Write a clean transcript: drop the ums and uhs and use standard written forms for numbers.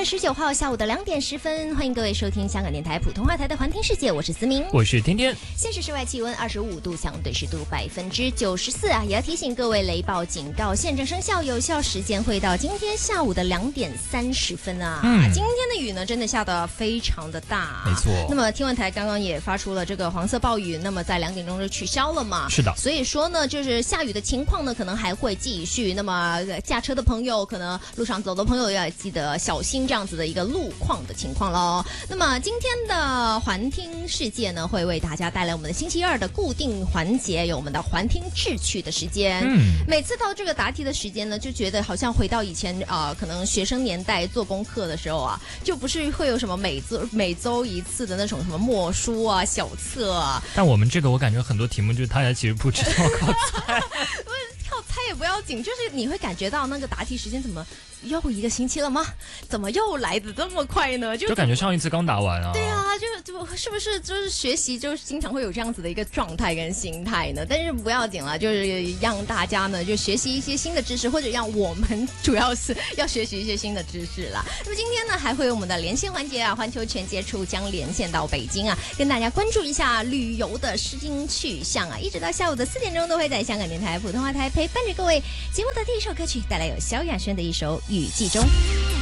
19号下午的2点10分，欢迎各位收听香港电台普通话台的《环听世界》，我是思明， 我是天天。 现时室外气温25度，相对湿度94%啊！也要提醒各位，雷暴警告现正生效，有效时间会到今天下午的2点30分啊！今天的雨呢，真的下得非常的大， 没错。 那么天文台刚刚也发出了这个黄色暴雨，那么在2点钟就取消了嘛？ 是的。 所以说呢，就是下雨的情况呢，可能还会继续。那么驾车的朋友，可能路上走的朋友要记得小心这样子的一个路况的情况咯。那么今天的环听世界呢，会为大家带来我们的星期二的固定环节，有我们的环听智趣的时间。每次到这个答题的时间呢，就觉得好像回到以前可能学生年代做功课的时候啊，就不是会有什么每周一次的那种什么默书啊、小册啊。 但我们这个我感觉很多题目就是大家其实不知道靠猜。 靠猜也不要紧，就是你会感觉到那个答题时间怎么又1个星期了吗？怎么又来的这么快呢？就感觉上一次刚答完啊。 对啊，就是不是就是学习就是经常会有这样子的一个状态跟心态呢？但是不要紧了，就是让大家呢就学习一些新的知识，或者让我们主要是要学习一些新的知识啦。那么今天呢还会有我们的连线环节啊，环球全接触将连线到北京啊，跟大家关注一下旅游的新去向啊，一直到下午的4点钟都会在香港电台普通话台陪伴着各位。节目的第一首歌曲带来有萧亚轩的一首《雨季中》。